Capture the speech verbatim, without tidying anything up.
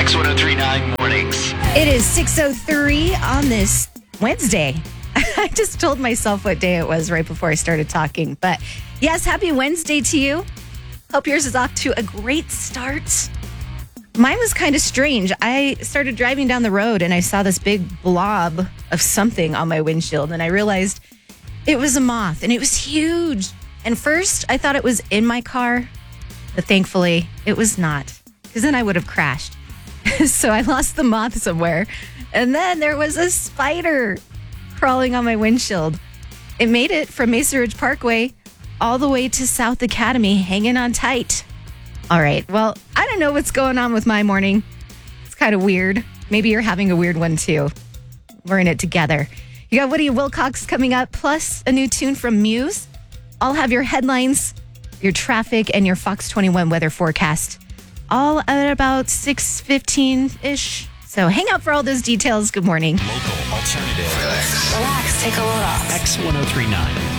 X one oh three nine Mornings. It is six oh three on this Wednesday. I just told myself what day it was right before I started talking. But yes, happy Wednesday to you. Hope yours is off to a great start. Mine was kind of strange. I started driving down the road and I saw this big blob of something on my windshield. And I realized it was a moth and it was huge. And first I thought it was in my car, but thankfully it was not, because then I would have crashed. So I lost the moth somewhere. And then there was a spider crawling on my windshield. It made it from Mesa Ridge Parkway all the way to South Academy, hanging on tight. All right. Well, I don't know what's going on with my morning. It's kind of weird. Maybe you're having a weird one too. We're in it together. You got Woody Wilcox coming up, plus a new tune from Muse. I'll have your headlines, your traffic, and your Fox twenty-one weather forecast all at about six fifteen-ish. So hang out for all those details. Good morning. Local alternative. Relax, take a load off. X one oh three nine.